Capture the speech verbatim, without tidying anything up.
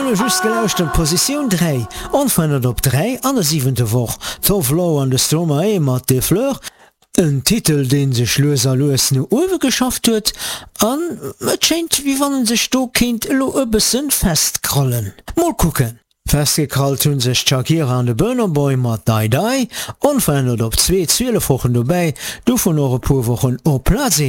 Hun just gelauscht an Position drei, onverändert op drei an der siebente Woch. Tovlo an de Stromae mat de Fleur, ein Titel, den sech Loser Loes no Uwe geschafft huet, an et scheint wie wann sech do kind lo e bëssen festkrallen. Mal gucken. Festgekrallt hunn sech Shakira an de Burner mat Dai Dai, onverändert op zwei Zwillewochen dobei, du vun eure paar Wochen op Platz